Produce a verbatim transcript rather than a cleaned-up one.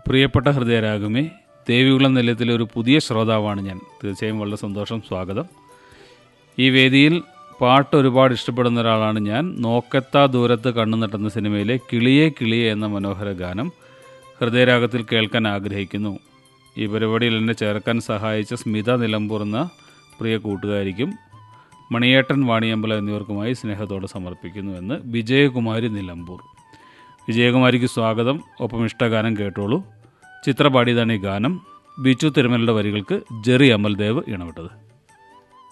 പ്രിയപ്പെട്ട ഹൃദയരാഗമേ, ദേവികുളം നിലയത്തിലെ ഒരു പുതിയ ശ്രോതാവാണ് ഞാൻ. തീർച്ചയായും വളരെ സന്തോഷം, സ്വാഗതം. ഈ വേദിയിൽ പാട്ട് ഒരുപാട് ഇഷ്ടപ്പെടുന്ന ഒരാളാണ് ഞാൻ. നോക്കത്താ ദൂരത്ത് കണ്ണു നട്ടുന്ന സിനിമയിലെ കിളിയെ കിളിയെ എന്ന മനോഹര ഗാനം ഹൃദയരാഗത്തിൽ കേൾക്കാൻ ആഗ്രഹിക്കുന്നു. ഈ പരിപാടിയിൽ എന്നെ ചേർക്കാൻ സഹായിച്ച സ്മിത നിലമ്പൂർ എന്ന പ്രിയ കൂട്ടുകാരിക്കും മണിയേട്ടൻ വാണിയമ്പലം എന്നിവർക്കുമായി സ്നേഹത്തോടെ സമർപ്പിക്കുന്നു എന്ന് വിജയകുമാരി നിലമ്പൂർ. വിജയകുമാരിക്ക് സ്വാഗതം. ഒപ്പം ഇഷ്ടഗാനം കേട്ടോളൂ. ചിത്ര പാടിയതാണ് ഈ ഗാനം. ബിച്ചു തിരുമലയുടെ വരികൾക്ക് ജെറി അമൽദേവ് ഇണമിട്ടത്.